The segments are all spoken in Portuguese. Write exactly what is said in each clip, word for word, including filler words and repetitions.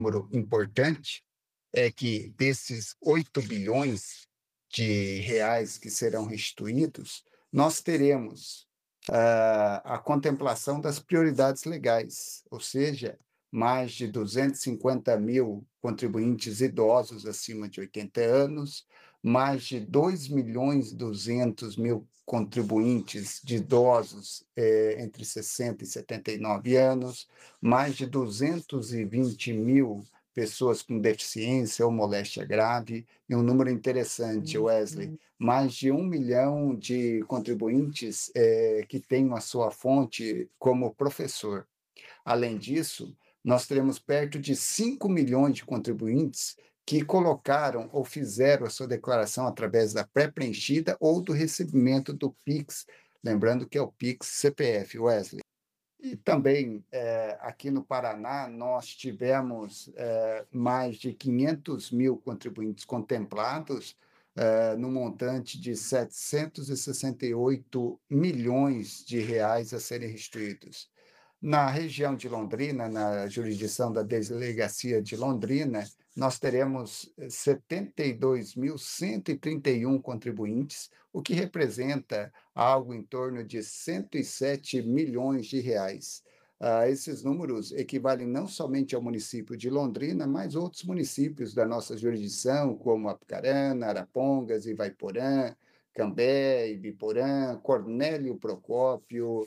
número importante é que desses oito bilhões de reais que serão restituídos, nós teremos ah, a contemplação das prioridades legais, ou seja, mais de duzentos e cinquenta mil contribuintes idosos acima de oitenta anos, mais de dois milhões e duzentos mil contribuintes de idosos eh, entre sessenta e setenta e nove anos, mais de duzentos e vinte mil pessoas com deficiência ou moléstia grave, e um número interessante, Wesley, mais de um milhão de contribuintes eh, que têm a sua fonte como professor. Além disso, nós teremos perto de cinco milhões de contribuintes que colocaram ou fizeram a sua declaração através da pré-preenchida ou do recebimento do Pix, lembrando que é o Pix C P F, Wesley. E também, eh, aqui no Paraná, nós tivemos eh, mais de quinhentos mil contribuintes contemplados, eh, no montante de setecentos e sessenta e oito milhões de reais a serem restituídos. Na região de Londrina, na jurisdição da Delegacia de Londrina, nós teremos eh, setenta e dois mil cento e trinta e um contribuintes, o que representa algo em torno de cento e sete milhões de reais. Ah, esses números equivalem não somente ao município de Londrina, mas outros municípios da nossa jurisdição, como Apucarana, Arapongas, Ivaiporã, Cambé, Ibiporã, Cornélio Procópio,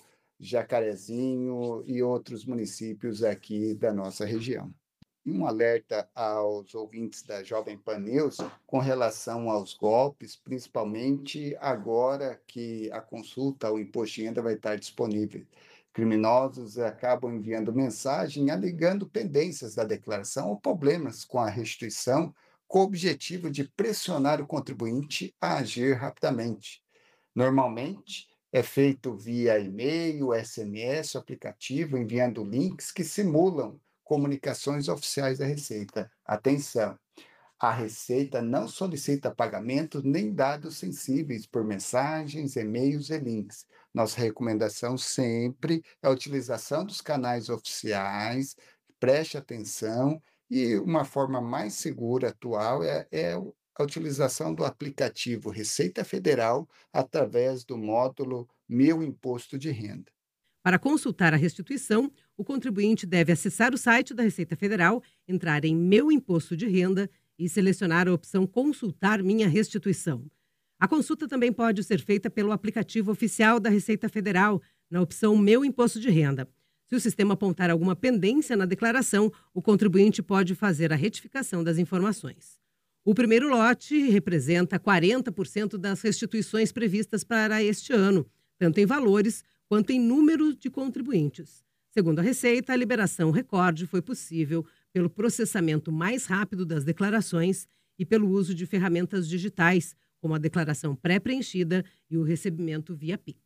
Jacarezinho e outros municípios aqui da nossa região. E um alerta aos ouvintes da Jovem Pan News com relação aos golpes, principalmente agora que a consulta ao imposto de renda vai estar disponível. Criminosos acabam enviando mensagem alegando pendências da declaração ou problemas com a restituição, com o objetivo de pressionar o contribuinte a agir rapidamente. Normalmente, é feito via e-mail, S M S, aplicativo, enviando links que simulam comunicações oficiais da Receita. Atenção! A Receita não solicita pagamento nem dados sensíveis por mensagens, e-mails e links. Nossa recomendação sempre é a utilização dos canais oficiais, preste atenção, e uma forma mais segura atual é, é a utilização do aplicativo Receita Federal através do módulo Meu Imposto de Renda. Para consultar a restituição, o contribuinte deve acessar o site da Receita Federal, entrar em Meu Imposto de Renda e selecionar a opção Consultar Minha Restituição. A consulta também pode ser feita pelo aplicativo oficial da Receita Federal, na opção Meu Imposto de Renda. Se o sistema apontar alguma pendência na declaração, o contribuinte pode fazer a retificação das informações. O primeiro lote representa quarenta por cento das restituições previstas para este ano, tanto em valores quanto em número de contribuintes. Segundo a Receita, a liberação recorde foi possível pelo processamento mais rápido das declarações e pelo uso de ferramentas digitais, como a declaração pré-preenchida e o recebimento via Pix.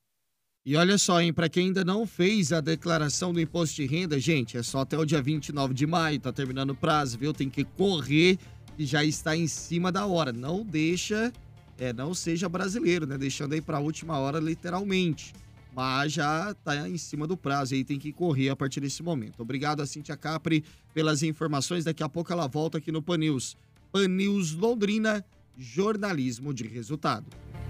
E olha só, hein, para quem ainda não fez a declaração do imposto de renda, gente, é só até o dia vinte e nove de maio, tá terminando o prazo, viu? Tem que correr e já está em cima da hora. Não deixa, é, não seja brasileiro, né? Deixando aí para a última hora, literalmente. Mas já tá em cima do prazo, aí tem que correr a partir desse momento. Obrigado a Cíntia Capri pelas informações. Daqui a pouco ela volta aqui no Pan News. Pan News Londrina, jornalismo de resultado.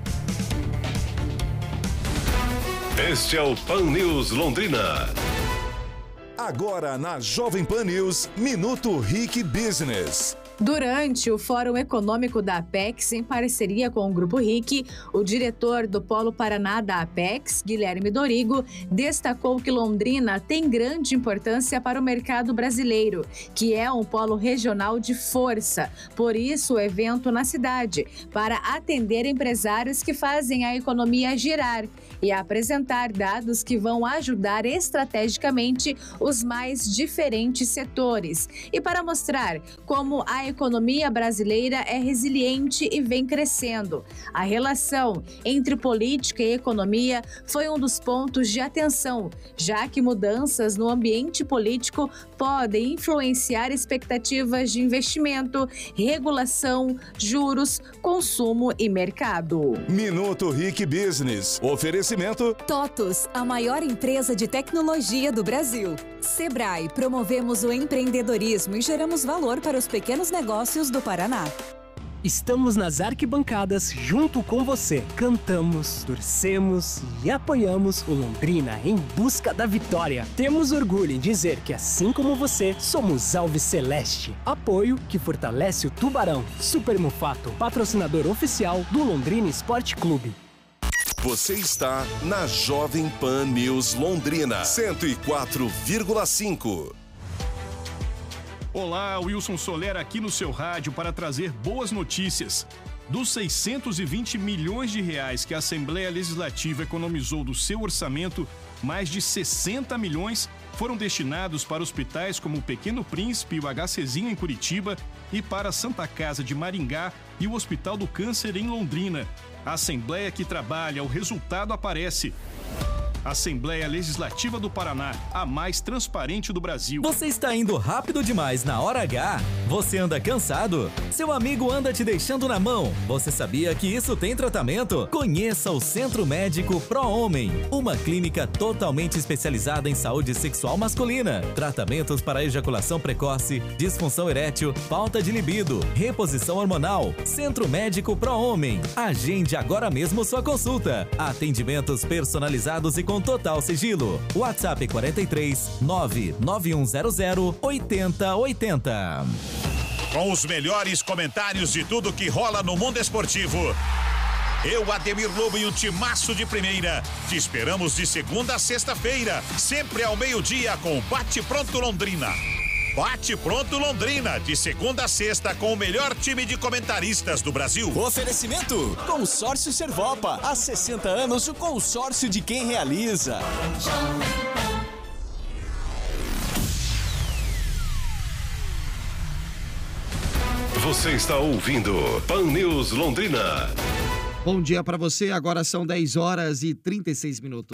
Este é o Pan News Londrina. Agora na Jovem Pan News, Minuto Ric Business. Durante o Fórum Econômico da Apex, em parceria com o Grupo R I C, o diretor do Polo Paraná da Apex, Guilherme Dorigo, destacou que Londrina tem grande importância para o mercado brasileiro, que é um polo regional de força. Por isso, o evento na cidade, para atender empresários que fazem a economia girar e apresentar dados que vão ajudar estrategicamente os mais diferentes setores. E para mostrar como a a economia brasileira é resiliente e vem crescendo. A relação entre política e economia foi um dos pontos de atenção, já que mudanças no ambiente político podem influenciar expectativas de investimento, regulação, juros, consumo e mercado. Minuto Rick Business. Oferecimento TOTUS, a maior empresa de tecnologia do Brasil. Sebrae, promovemos o empreendedorismo e geramos valor para os pequenos negócios do Paraná. Estamos nas arquibancadas junto com você. Cantamos, torcemos e apoiamos o Londrina em busca da vitória. Temos orgulho em dizer que, assim como você, somos Alves Celeste. Apoio que fortalece o Tubarão. Super Mufato, patrocinador oficial do Londrina Esporte Clube. Você está na Jovem Pan News Londrina, cento e quatro vírgula cinco. Olá, Wilson Soler aqui no seu rádio para trazer boas notícias. Dos seiscentos e vinte milhões de reais que a Assembleia Legislativa economizou do seu orçamento, mais de sessenta milhões foram destinados para hospitais como o Pequeno Príncipe e o HCzinho em Curitiba e para a Santa Casa de Maringá e o Hospital do Câncer em Londrina. A Assembleia que trabalha, o resultado aparece. Assembleia Legislativa do Paraná, a mais transparente do Brasil. Você está indo rápido demais na hora H? Você anda cansado? Seu amigo anda te deixando na mão? Você sabia que isso tem tratamento? Conheça o Centro Médico Pro Homem, uma clínica totalmente especializada em saúde sexual masculina. Tratamentos para ejaculação precoce, disfunção erétil, falta de libido, reposição hormonal. Centro Médico Pro Homem. Agende agora mesmo sua consulta. Atendimentos personalizados e com total sigilo. WhatsApp quarenta e três, nove nove um zero zero, oito zero oito zero. Com os melhores comentários de tudo que rola no mundo esportivo. Eu, Ademir Lobo e um timaço de primeira. Te esperamos de segunda a sexta-feira, sempre ao meio-dia com Bate Pronto Londrina. Bate Pronto Londrina, de segunda a sexta com o melhor time de comentaristas do Brasil. Oferecimento: Consórcio Servopa. Há sessenta anos, o consórcio de quem realiza. Você está ouvindo Pan News Londrina. Bom dia para você, agora são dez horas e trinta e seis minutos.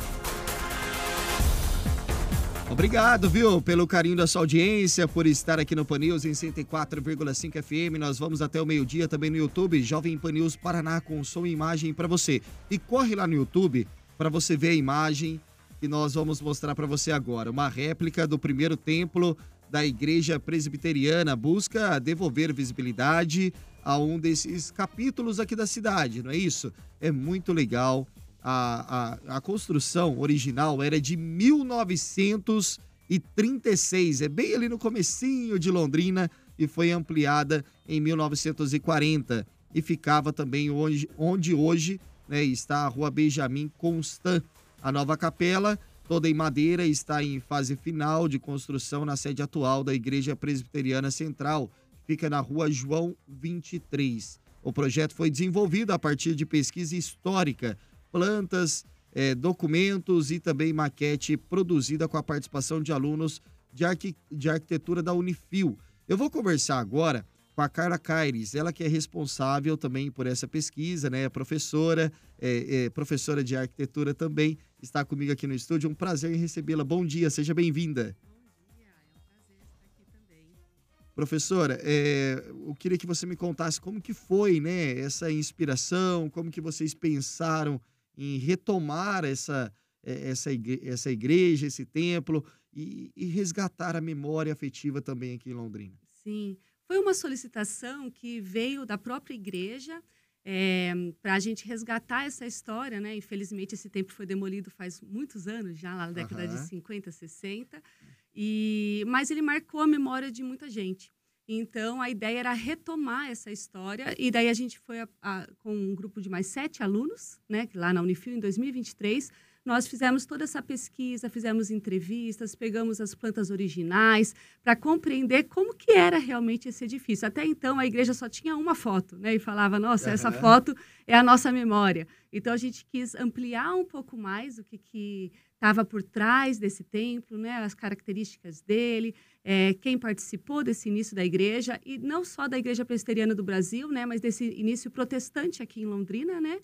Obrigado, viu, pelo carinho da sua audiência, por estar aqui no Pan News em cento e quatro vírgula cinco F M. Nós vamos até o meio-dia também no YouTube, Jovem Pan News Paraná, com som e imagem para você. E corre lá no YouTube para você ver a imagem que nós vamos mostrar para você agora. Uma réplica do primeiro templo da Igreja Presbiteriana, busca devolver visibilidade a um desses capítulos aqui da cidade, não é isso? É muito legal. A, a, a construção original era de mil novecentos e trinta e seis, é bem ali no comecinho de Londrina, e foi ampliada em mil novecentos e quarenta e ficava também onde, onde hoje, né, está a Rua Benjamin Constant. A nova capela, toda em madeira, está em fase final de construção na sede atual da Igreja Presbiteriana Central, fica na Rua João vinte e três. O projeto foi desenvolvido a partir de pesquisa histórica, plantas, eh, documentos e também maquete produzida com a participação de alunos de, arqui de arquitetura da Unifil. Eu vou conversar agora com a Carla Caires, ela que é responsável também por essa pesquisa, né? Professora, é, é, professora de arquitetura também, está comigo aqui no estúdio. Um prazer em recebê-la. Bom dia, seja bem-vinda. Bom dia, é um prazer estar aqui também. Professora, é, eu queria que você me contasse como que foi, né, essa inspiração, como que vocês pensaram em retomar essa, essa, igreja, essa igreja, esse templo e, e resgatar a memória afetiva também aqui em Londrina. Sim, foi uma solicitação que veio da própria igreja é, para a gente resgatar essa história, né? Infelizmente esse templo foi demolido faz muitos anos, já lá na década uhum. de cinquenta, sessenta, e, mas ele marcou a memória de muita gente. Então, a ideia era retomar essa história, e daí a gente foi a, a, com um grupo de mais sete alunos, né, lá na Unifil, em dois mil e vinte e três, nós fizemos toda essa pesquisa, fizemos entrevistas, pegamos as plantas originais para compreender como que era realmente esse edifício. Até então, a igreja só tinha uma foto, né, e falava, nossa, uhum. essa foto é a nossa memória. Então, a gente quis ampliar um pouco mais o que, que estava por trás desse templo, né, as características dele, é, quem participou desse início da igreja, e não só da Igreja Presbiteriana do Brasil, né, mas desse início protestante aqui em Londrina, né,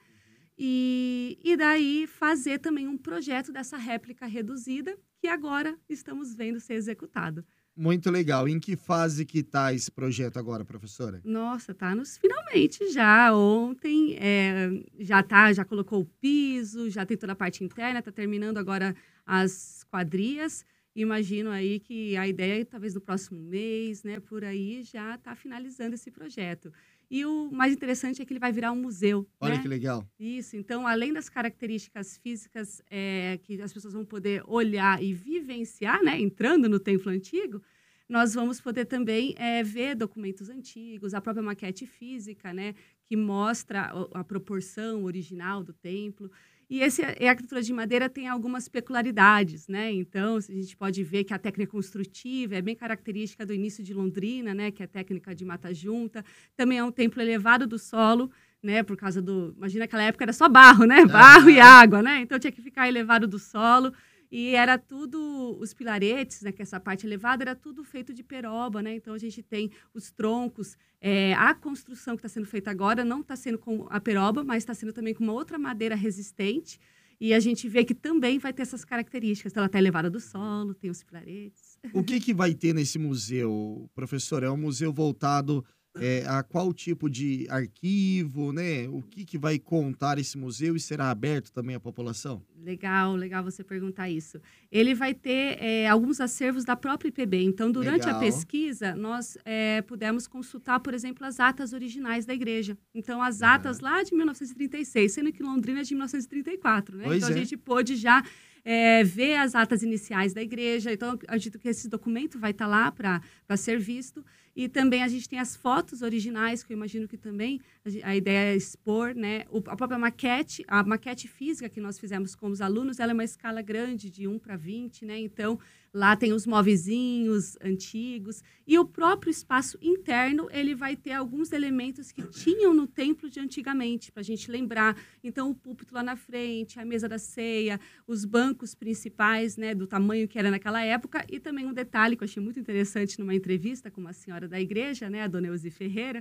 e, e daí fazer também um projeto dessa réplica reduzida, que agora estamos vendo ser executado. Muito legal. Em que fase que está esse projeto agora, professora? Nossa, tá nos finalmente já. Ontem é, já tá, já colocou o piso, já tem toda a parte interna, está terminando agora as quadrias. Imagino aí que a ideia é talvez no próximo mês, né, por aí já está finalizando esse projeto. E o mais interessante é que ele vai virar um museu. Olha né? que legal. Isso. Então, além das características físicas é, que as pessoas vão poder olhar e vivenciar, né, entrando no templo antigo, nós vamos poder também é, ver documentos antigos, a própria maquete física, né, que mostra a, a proporção original do templo. E esse, a arquitetura de madeira tem algumas peculiaridades, né? Então, a gente pode ver que a técnica construtiva é bem característica do início de Londrina, né? Que é a técnica de mata junta. Também é um templo elevado do solo, né? Por causa do... Imagina, naquela época era só barro, né? Barro ah. e água, né? Então, tinha que ficar elevado do solo. E era tudo, os pilaretes, né, que essa parte elevada, era tudo feito de peroba, né? Então, a gente tem os troncos, é, a construção que está sendo feita agora não está sendo com a peroba, mas está sendo também com uma outra madeira resistente. E a gente vê que também vai ter essas características. Então, ela está elevada do solo, tem os pilaretes. O que, que vai ter nesse museu, professor? É um museu voltado... É, a qual tipo de arquivo, né? O que, que vai contar esse museu e será aberto também à população? Legal, legal você perguntar isso. Ele vai ter é, alguns acervos da própria I P B. Então, durante legal. a pesquisa, nós é, pudemos consultar, por exemplo, as atas originais da igreja. Então, as atas uhum. lá de mil novecentos e trinta e seis, sendo que Londrina é de mil novecentos e trinta e quatro, né? Pois então, é. a gente pôde já... É, ver as atas iniciais da igreja. Então, acredito que esse documento vai estar lá para ser visto. E também a gente tem as fotos originais, que eu imagino que também a, a ideia é expor, né? O, a própria maquete, a maquete física que nós fizemos com os alunos, ela é uma escala grande, de um para vinte, né? Então, lá tem os móveiszinhos antigos. E o próprio espaço interno, ele vai ter alguns elementos que tinham no templo de antigamente, para a gente lembrar. Então, o púlpito lá na frente, a mesa da ceia, os bancos principais, né, do tamanho que era naquela época. E também um detalhe que eu achei muito interessante numa entrevista com uma senhora da igreja, né, a dona Euzi Ferreira,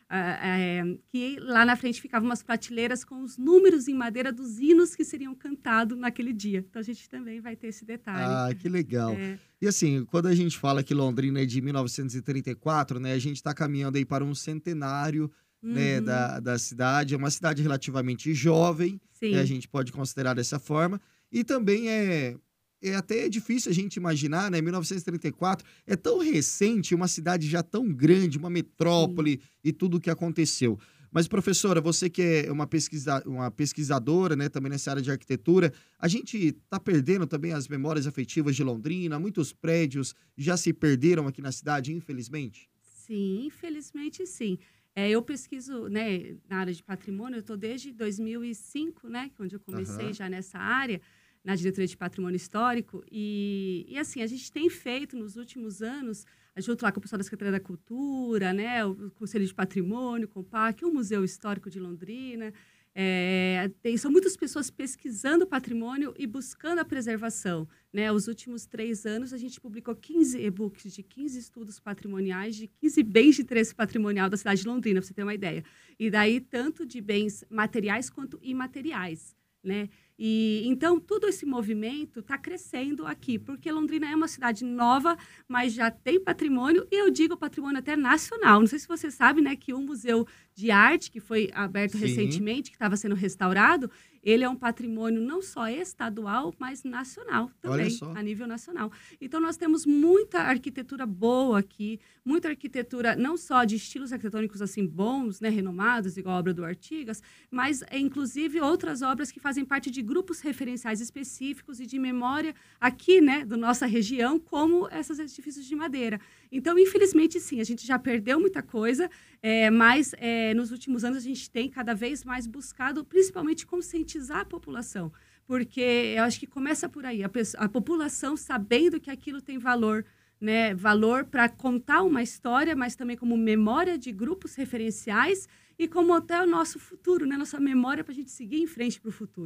uh, uh, que lá na frente ficavam umas prateleiras com os números em madeira dos hinos que seriam cantados naquele dia. Então, a gente também vai ter esse detalhe. Ah, que legal. É... E assim, quando a gente fala que Londrina é de mil novecentos e trinta e quatro, né, a gente está caminhando aí para um centenário uhum. né, da, da cidade. É uma cidade relativamente jovem, né, a gente pode considerar dessa forma. E também é... É até difícil a gente imaginar, né? mil novecentos e trinta e quatro é tão recente, uma cidade já tão grande, uma metrópole Sim. e tudo o que aconteceu. Mas, professora, você que é uma, pesquisa, uma pesquisadora, né, também nessa área de arquitetura, a gente está perdendo também as memórias afetivas de Londrina, muitos prédios já se perderam aqui na cidade, infelizmente? Sim, infelizmente sim. É, eu pesquiso, né, na área de patrimônio, eu estou desde dois mil e cinco, né, onde eu comecei uhum. já nessa área, na diretoria de patrimônio histórico, e, e assim, a gente tem feito nos últimos anos, junto lá com o pessoal da Secretaria da Cultura, né, o Conselho de Patrimônio, Compac, o Museu Histórico de Londrina, é, tem, são muitas pessoas pesquisando o patrimônio e buscando a preservação, né, os últimos três anos a gente publicou quinze e-books de quinze estudos patrimoniais, de quinze bens de interesse patrimonial da cidade de Londrina, para você ter uma ideia, e daí tanto de bens materiais quanto imateriais, né? E, então, todo esse movimento está crescendo aqui, porque Londrina é uma cidade nova, mas já tem patrimônio, e eu digo patrimônio até nacional. Não sei se você sabe, né, que o Museu de Arte, que foi aberto Sim. recentemente, que estava sendo restaurado, ele é um patrimônio não só estadual, mas nacional também, a nível nacional. Então, nós temos muita arquitetura boa aqui, muita arquitetura não só de estilos arquitetônicos assim bons, né, renomados, igual a obra do Artigas, mas, inclusive, outras obras que fazem parte de grupos referenciais específicos e de memória aqui, né, da nossa região, como esses edifícios de madeira. Então, infelizmente, sim, a gente já perdeu muita coisa, é, mas é, nos últimos anos a gente tem cada vez mais buscado, principalmente, conscientizar a população, porque eu acho que começa por aí, a, a população sabendo que aquilo tem valor, né, valor para contar uma história, mas também como memória de grupos referenciais e como até o nosso futuro, né, nossa memória para a gente seguir em frente para o futuro.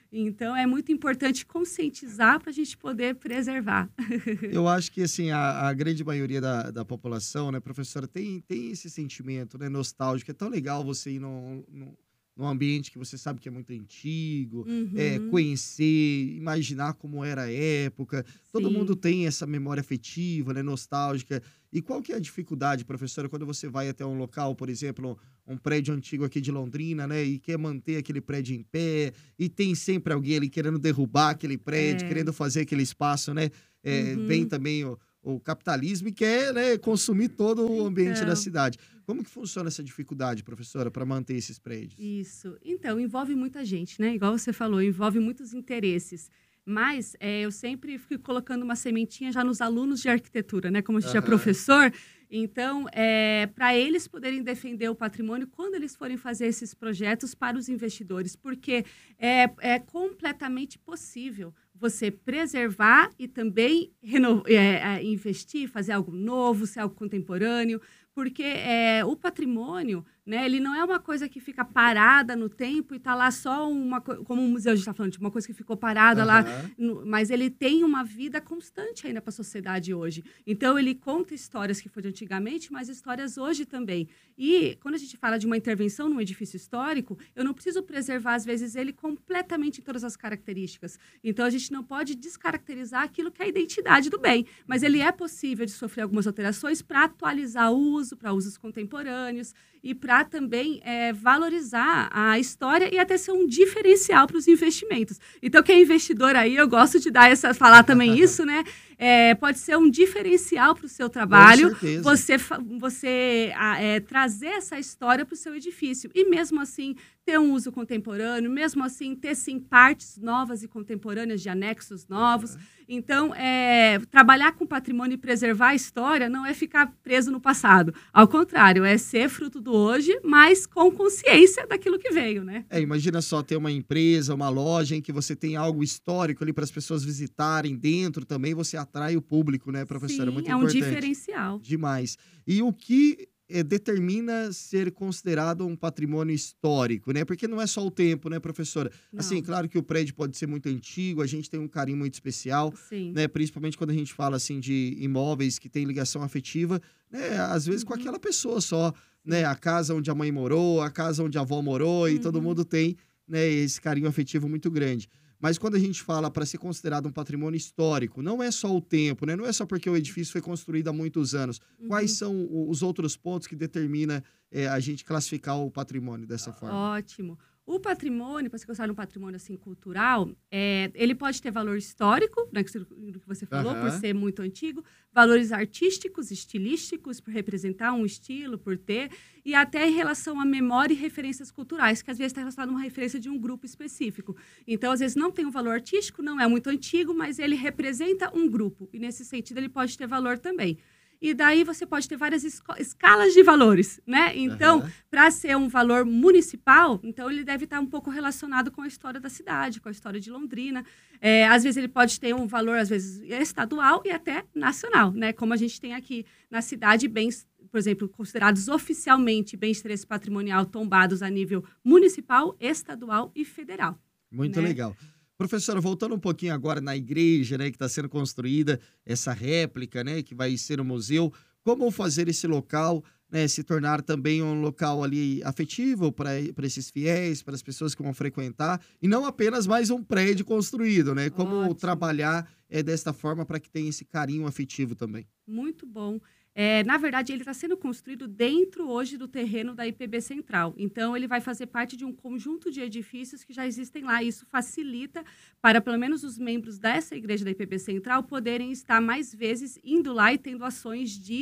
Então, é muito importante conscientizar para a gente poder preservar. Eu acho que, assim, a, a grande maioria da, da população, né, professora, tem, tem esse sentimento, né, nostálgico. É tão legal você ir num, num, num ambiente que você sabe que é muito antigo, Uhum. é, conhecer, imaginar como era a época. Todo Sim. mundo tem essa memória afetiva, né, nostálgica. E qual que é a dificuldade, professora, quando você vai até um local, por exemplo, um prédio antigo aqui de Londrina, né, e quer manter aquele prédio em pé, e tem sempre alguém ali querendo derrubar aquele prédio, É. querendo fazer aquele espaço, né? É, Uhum. Vem também o, o capitalismo e quer, né, consumir todo o ambiente da Então. cidade. Como que funciona essa dificuldade, professora, para manter esses prédios? Isso. Então, envolve muita gente, né? Igual você falou, envolve muitos interesses. Mas é, eu sempre fico colocando uma sementinha já nos alunos de arquitetura, né? Como a gente é Aham. professor, então, é, para eles poderem defender o patrimônio quando eles forem fazer esses projetos para os investidores, porque é, é completamente possível você preservar e também reno- é, é, investir, fazer algo novo, ser algo contemporâneo, porque é, o patrimônio, né, ele não é uma coisa que fica parada no tempo e está lá só uma, co- como o museu a gente está falando, de uma coisa que ficou parada lá, Aham. no- mas ele tem uma vida constante ainda para a sociedade hoje. Então, ele conta histórias que foi de antigamente, mas histórias hoje também. E quando a gente fala de uma intervenção num edifício histórico, eu não preciso preservar, às vezes, ele completamente em todas as características. Então, a gente não pode descaracterizar aquilo que é a identidade do bem, mas ele é possível de sofrer algumas alterações para atualizar o uso, para usos contemporâneos e para também é, valorizar a história e até ser um diferencial para os investimentos. Então, quem é investidor aí, eu gosto de dar essa, falar também isso, né? É, pode ser um diferencial para o seu trabalho, certeza. você, fa- você a, é, trazer essa história para o seu edifício. E mesmo assim, ter um uso contemporâneo, mesmo assim, ter sim partes novas e contemporâneas de anexos novos. Então, é, trabalhar com patrimônio e preservar a história não é ficar preso no passado. Ao contrário, é ser fruto do hoje, mas com consciência daquilo que veio, né? É, imagina só ter uma empresa, uma loja em que você tem algo histórico ali para as pessoas visitarem dentro também, você atrai o público, né, professora? Sim, Muito é um importante. diferencial. Demais. E o que eh, determina ser considerado um patrimônio histórico, né? Porque não é só o tempo, né, professora? Não. Assim, claro que o prédio pode ser muito antigo, a gente tem um carinho muito especial, Sim. né? Principalmente quando a gente fala, assim, de imóveis que têm ligação afetiva, né? Às vezes com aquela pessoa só, né? A casa onde a mãe morou, a casa onde a avó morou, e todo mundo tem, né, esse carinho afetivo muito grande. Mas quando a gente fala para ser considerado um patrimônio histórico, não é só o tempo, né? Não é só porque o edifício foi construído há muitos anos. Quais são o- os outros pontos que determina eh, a gente classificar o patrimônio dessa forma? Ótimo. O patrimônio, para você considerar um patrimônio assim, cultural, é, ele pode ter valor histórico, né, que você- do que você falou, por Aham. ser muito antigo, valores artísticos, estilísticos, por representar um estilo, por ter, e até em relação à memória e referências culturais, que às vezes está relacionado a uma referência de um grupo específico. Então, às vezes, não tem um valor artístico, não é muito antigo, mas ele representa um grupo, e nesse sentido ele pode ter valor também. E daí você pode ter várias esco- escalas de valores, né? Então, Aham. para ser um valor municipal, então ele deve estar um pouco relacionado com a história da cidade, com a história de Londrina. É, às vezes ele pode ter um valor, às vezes, estadual e até nacional, né? Como a gente tem aqui na cidade, bens, por exemplo, considerados oficialmente bens de interesse patrimonial tombados a nível municipal, estadual e federal. Muito né? legal. Professora, voltando um pouquinho agora na igreja, né, que está sendo construída, essa réplica, né, que vai ser um museu, como fazer esse local, né, se tornar também um local ali afetivo para esses fiéis, para as pessoas que vão frequentar, e não apenas mais um prédio construído, né? Como Ótimo. trabalhar é, desta forma para que tenha esse carinho afetivo também. Muito bom. É, na verdade, ele está sendo construído dentro hoje do terreno da I P B Central. Então, ele vai fazer parte de um conjunto de edifícios que já existem lá. Isso facilita para, pelo menos, os membros dessa igreja da I P B Central poderem estar mais vezes indo lá e tendo ações de,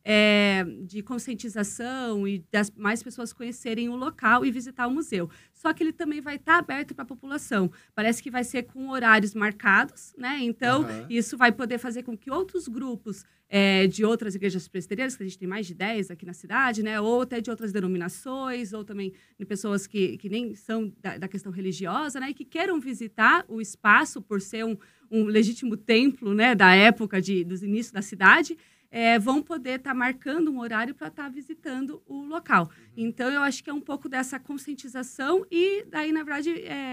é, de conscientização e das mais pessoas conhecerem o local e visitar o museu. Só que ele também vai estar aberto para a população. Parece que vai ser com horários marcados, né? Então, Aham. isso vai poder fazer com que outros grupos é, de outras igrejas presbiterianas, que a gente tem mais de dez aqui na cidade, né? Ou até de outras denominações, ou também de pessoas que, que nem são da, da questão religiosa, né? E que queiram visitar o espaço por ser um, um legítimo templo, né? Da época de, dos inícios da cidade, é, vão poder estar marcando um horário para estar visitando o local. Então, eu acho que é um pouco dessa conscientização e daí, na verdade, é,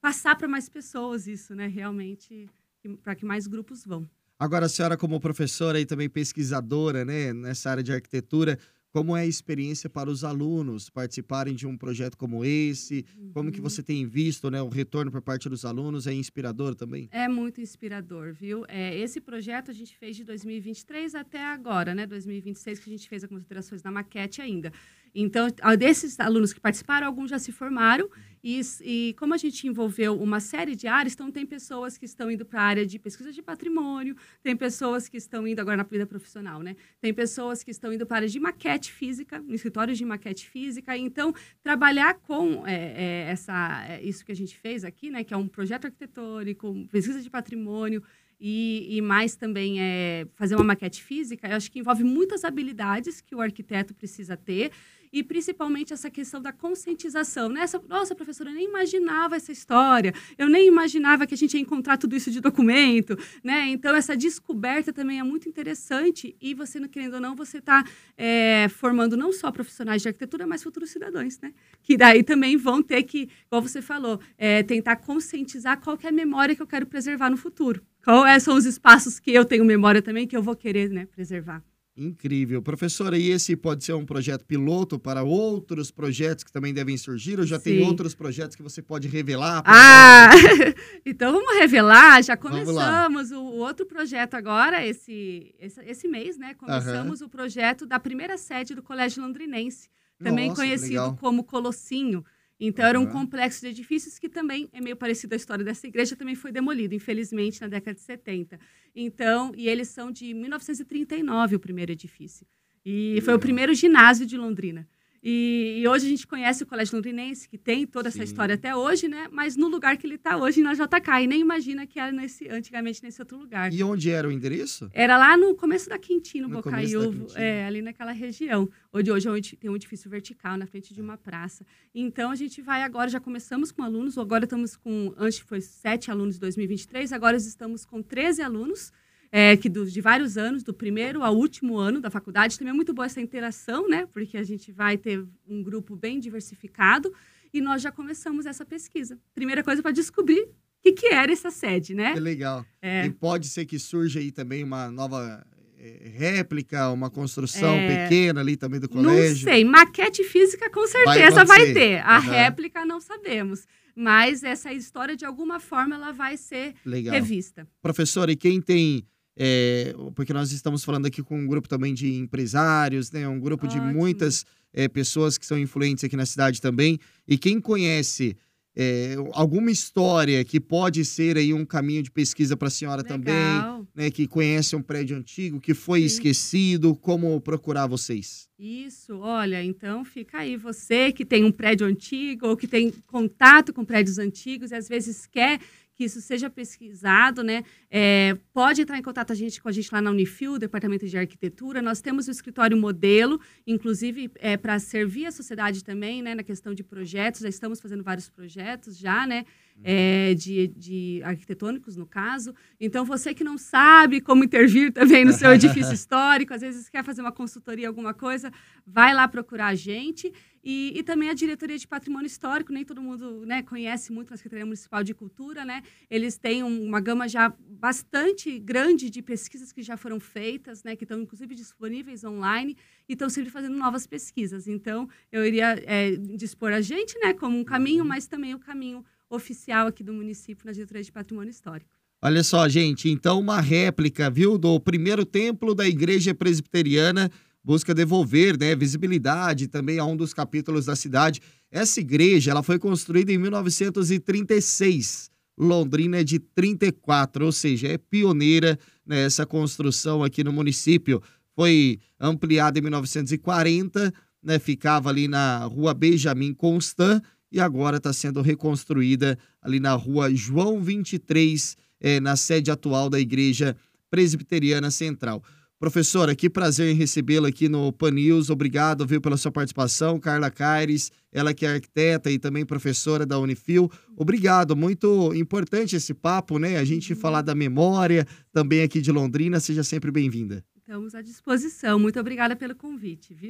passar para mais pessoas isso, né? Realmente, para que mais grupos vão. Agora, a senhora como professora e também pesquisadora, né, nessa área de arquitetura, como é a experiência para os alunos participarem de um projeto como esse? Uhum. Como que você tem visto, né, o retorno por parte dos alunos? É inspirador também? É muito inspirador, viu? É, esse projeto a gente fez de dois mil e vinte e três até agora, né? dois mil e vinte e seis, que a gente fez algumas alterações na maquete ainda. Então, desses alunos que participaram, alguns já se formaram. E, e como a gente envolveu uma série de áreas, então tem pessoas que estão indo para a área de pesquisa de patrimônio, tem pessoas que estão indo agora na vida profissional, né? Tem pessoas que estão indo para a área de maquete física, no escritório de maquete física. Então, trabalhar com é, é, essa, é, isso que a gente fez aqui, né? Que é um projeto arquitetônico, pesquisa de patrimônio, E, e mais também é fazer uma maquete física, eu acho que envolve muitas habilidades que o arquiteto precisa ter, e principalmente essa questão da conscientização. Né? Essa, nossa, professora, eu nem imaginava essa história, eu nem imaginava que a gente ia encontrar tudo isso de documento. Né? Então, essa descoberta também é muito interessante, e você, querendo ou não, você está é, formando não só profissionais de arquitetura, mas futuros cidadãos, né? Que daí também vão ter que, como você falou, é, tentar conscientizar qual que é a memória que eu quero preservar no futuro. Quais são os espaços que eu tenho memória também, que eu vou querer, né, preservar. Incrível. Professora, e esse pode ser um projeto piloto para outros projetos que também devem surgir? Ou já Sim. tem outros projetos que você pode revelar? Ah, então vamos revelar. Já começamos o, o outro projeto agora, esse, esse, esse mês, né? Começamos uhum. o projeto da primeira sede do Colégio Londrinense, também Nossa, conhecido como Colossinho. Então, uhum. era um complexo de edifícios que também é meio parecido à história dessa igreja, também foi demolido, infelizmente, na década de setenta. Então, e eles são de mil novecentos e trinta e nove, o primeiro edifício. E foi uhum. o primeiro ginásio de Londrina. E, e hoje a gente conhece o Colégio Londrinense, que tem toda essa Sim. história até hoje, né? Mas no lugar que ele está hoje, na J K, e nem imagina que era nesse, antigamente nesse outro lugar. E onde era o endereço? Era lá no começo da Quintino, no Bocaiúvo, é, ali naquela região. Onde hoje tem um edifício vertical na frente de uma praça. Então, a gente vai agora, já começamos com alunos, agora estamos com, antes foi sete alunos em dois mil e vinte e três, agora estamos com treze alunos, É, que do, de vários anos, do primeiro ao último ano da faculdade. Também é muito boa essa interação, né? Porque a gente vai ter um grupo bem diversificado, e nós já começamos essa pesquisa. Primeira coisa para descobrir o que, que era essa sede, né? Que legal. É. E pode ser que surja aí também uma nova é, réplica, uma construção é... pequena ali também do colégio. Não sei, maquete física com certeza vai, vai ter. A uhum. réplica não sabemos. Mas essa história, de alguma forma, ela vai ser legal. Revista. Professora, e quem tem... É, porque nós estamos falando aqui com um grupo também de empresários, né? Um grupo Ótimo. de muitas é, pessoas que são influentes aqui na cidade também. E quem conhece é, alguma história que pode ser aí um caminho de pesquisa para a senhora Legal. também, né? Que conhece um prédio antigo, que foi Sim. esquecido, como procurar vocês? Isso, olha, então fica aí. Você que tem um prédio antigo ou que tem contato com prédios antigos e às vezes quer que isso seja pesquisado, né? É, pode entrar em contato a gente, com a gente lá na Unifil, Departamento de Arquitetura. Nós temos o escritório modelo, inclusive é, para servir a sociedade também, né? Na questão de projetos, já estamos fazendo vários projetos já, né? É, de, de arquitetônicos, no caso. Então, você que não sabe como intervir também no seu edifício histórico, às vezes quer fazer uma consultoria, alguma coisa, vai lá procurar a gente. E, e também a Diretoria de Patrimônio Histórico, nem todo mundo, né, conhece muito a Secretaria Municipal de Cultura, né? Eles têm um, uma gama já bastante grande de pesquisas que já foram feitas, né, que estão inclusive disponíveis online, e estão sempre fazendo novas pesquisas. Então, eu iria é, dispor a gente, né, como um caminho, mas também o caminho oficial aqui do município na Diretoria de Patrimônio Histórico. Olha só, gente, então uma réplica, viu, do primeiro templo da Igreja Presbiteriana, busca devolver, né, visibilidade também a um dos capítulos da cidade. Essa igreja, ela foi construída em mil novecentos e trinta e seis, Londrina é de trinta e quatro, ou seja, é pioneira nessa construção aqui no município. Foi ampliada em mil novecentos e quarenta, né, ficava ali na rua Benjamin Constant, e agora está sendo reconstruída ali na rua João vinte e três, é, na sede atual da Igreja Presbiteriana Central. Professora, que prazer em recebê-la aqui no Pan News. Obrigado, viu, pela sua participação. Carla Caires, ela que é arquiteta e também professora da Unifil. Obrigado, muito importante esse papo, né? A gente uhum. falar da memória também aqui de Londrina. Seja sempre bem-vinda. Estamos à disposição. Muito obrigada pelo convite, viu?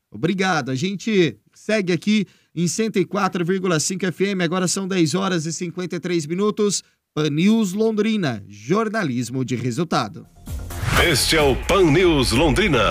Obrigado. A gente segue aqui em cento e quatro vírgula cinco F M. Agora são dez horas e cinquenta e três minutos. Pan News Londrina. Jornalismo de resultado. Este é o Pan News Londrina.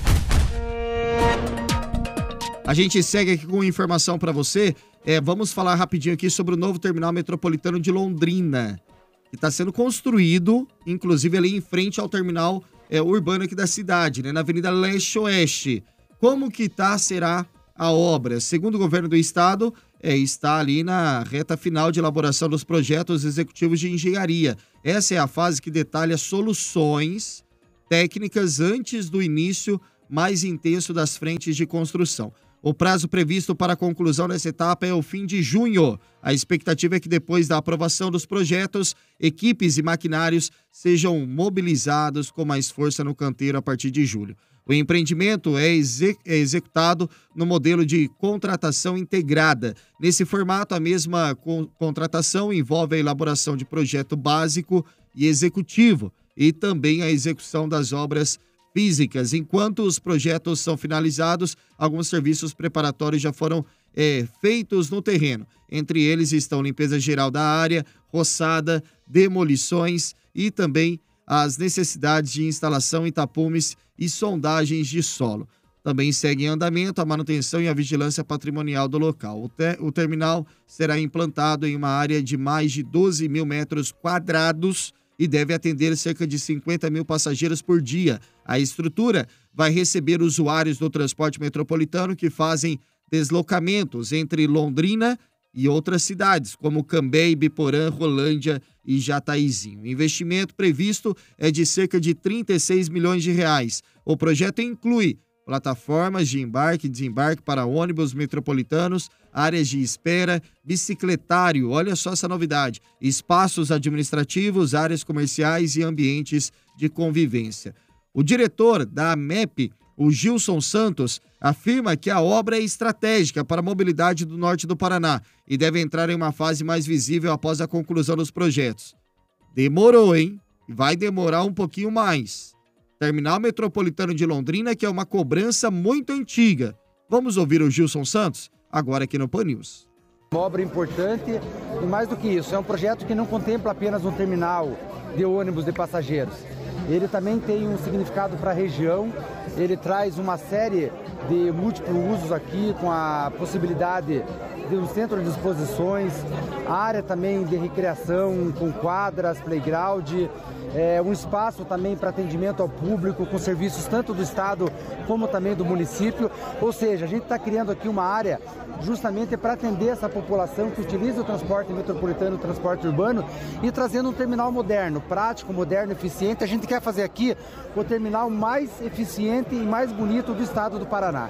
A gente segue aqui com informação para você. É, vamos falar rapidinho aqui sobre o novo terminal metropolitano de Londrina, que está sendo construído, inclusive ali em frente ao terminal é, urbano aqui da cidade, né, na Avenida Leste-Oeste. Como que tá, será a obra? Segundo o governo do estado, é, está ali na reta final de elaboração dos projetos executivos de engenharia. Essa é a fase que detalha soluções técnicas antes do início mais intenso das frentes de construção. O prazo previsto para a conclusão dessa etapa é o fim de junho. A expectativa é que depois da aprovação dos projetos, equipes e maquinários sejam mobilizados com mais força no canteiro a partir de julho. O empreendimento é, exe- é executado no modelo de contratação integrada. Nesse formato, a mesma co- contratação envolve a elaboração de projeto básico e executivo e também a execução das obras físicas. Enquanto os projetos são finalizados, alguns serviços preparatórios já foram é, feitos no terreno. Entre eles estão limpeza geral da área, roçada, demolições e também as necessidades de instalação em tapumes e sondagens de solo. Também segue em andamento a manutenção e a vigilância patrimonial do local. O, ter- o terminal será implantado em uma área de mais de doze mil metros quadrados e deve atender cerca de cinquenta mil passageiros por dia. A estrutura vai receber usuários do transporte metropolitano que fazem deslocamentos entre Londrina e outras cidades, como Cambé, Ibiporã, Rolândia e Jataizinho. O investimento previsto é de cerca de trinta e seis milhões de reais. O projeto inclui plataformas de embarque e desembarque para ônibus metropolitanos, áreas de espera, bicicletário, olha só essa novidade, espaços administrativos, áreas comerciais e ambientes de convivência. O diretor da AMEP, o Gilson Santos, afirma que a obra é estratégica para a mobilidade do norte do Paraná e deve entrar em uma fase mais visível após a conclusão dos projetos. Demorou, hein? Vai demorar um pouquinho mais. Terminal Metropolitano de Londrina, que é uma cobrança muito antiga. Vamos ouvir o Gilson Santos, agora aqui no Pan News. Uma obra importante e mais do que isso, é um projeto que não contempla apenas um terminal de ônibus de passageiros. Ele também tem um significado para a região, ele traz uma série de múltiplos usos aqui, com a possibilidade de um centro de exposições, área também de recreação com quadras, playground, é, um espaço também para atendimento ao público, com serviços tanto do estado como também do município. Ou seja, a gente está criando aqui uma área justamente para atender essa população que utiliza o transporte metropolitano, o transporte urbano, e trazendo um terminal moderno, prático, moderno, eficiente. A gente quer fazer aqui o terminal mais eficiente e mais bonito do estado do Paraná.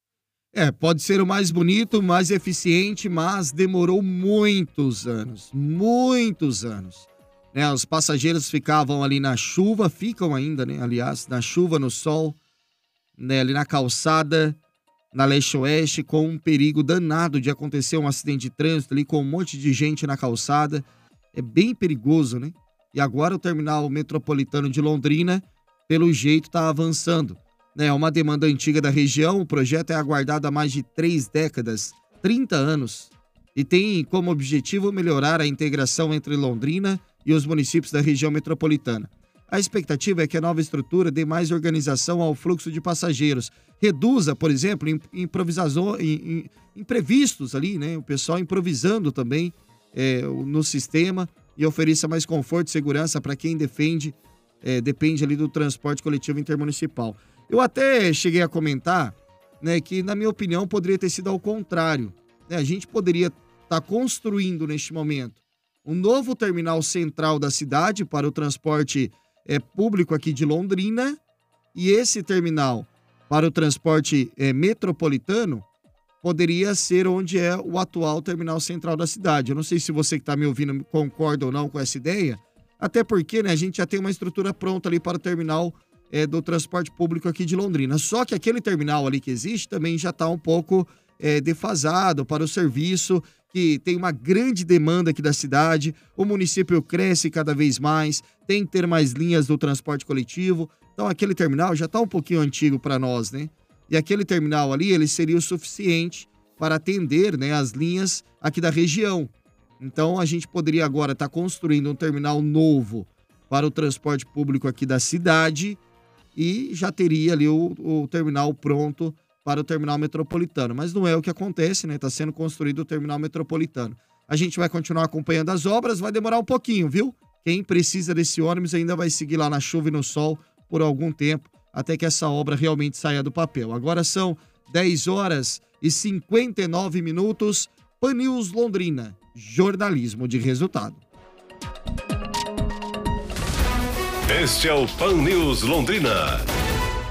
É, pode ser o mais bonito, mais eficiente, mas demorou muitos anos, muitos anos. Né, os passageiros ficavam ali na chuva, ficam ainda, né, aliás, na chuva, no sol, né, ali na calçada, na leste-oeste, com um perigo danado de acontecer um acidente de trânsito ali, com um monte de gente na calçada. É bem perigoso, né? E agora o terminal metropolitano de Londrina, pelo jeito, está avançando. É uma demanda antiga da região, o projeto é aguardado há mais de três décadas, trinta anos, e tem como objetivo melhorar a integração entre Londrina e os municípios da região metropolitana. A expectativa é que a nova estrutura dê mais organização ao fluxo de passageiros, reduza, por exemplo, improvisações, imprevistos ali, né? O pessoal improvisando também é, no sistema e ofereça mais conforto e segurança para quem defende, é, depende ali do transporte coletivo intermunicipal. Eu até cheguei a comentar, né, que, na minha opinião, poderia ter sido ao contrário. Né? A gente poderia estar construindo, neste momento, um novo terminal central da cidade para o transporte é, público aqui de Londrina, e esse terminal para o transporte é, metropolitano poderia ser onde é o atual terminal central da cidade. Eu não sei se você que está me ouvindo concorda ou não com essa ideia, até porque, né, a gente já tem uma estrutura pronta ali para o terminal É, do transporte público aqui de Londrina. Só que aquele terminal ali que existe também já está um pouco é, defasado para o serviço, que tem uma grande demanda aqui da cidade, o município cresce cada vez mais, tem que ter mais linhas do transporte coletivo, então aquele terminal já está um pouquinho antigo para nós, né? E aquele terminal ali, ele seria o suficiente para atender, né, as linhas aqui da região. Então, a gente poderia agora estar construindo um terminal novo para o transporte público aqui da cidade e já teria ali o, o terminal pronto para o terminal metropolitano. Mas não é o que acontece, né? Está sendo construído o terminal metropolitano. A gente vai continuar acompanhando as obras, vai demorar um pouquinho, viu? Quem precisa desse ônibus ainda vai seguir lá na chuva e no sol por algum tempo, até que essa obra realmente saia do papel. Agora são dez horas e cinquenta e nove minutos. Pan News Londrina, jornalismo de resultado. Este é o Pan News Londrina.